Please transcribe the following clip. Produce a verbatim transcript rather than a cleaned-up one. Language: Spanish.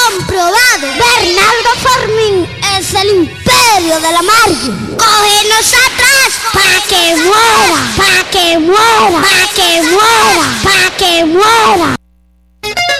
comprobado. Bernardo Fermín es el imperio de la margen. Cógenos atrás pa' que muera, pa' que muera, pa' que muera, pa' que muera.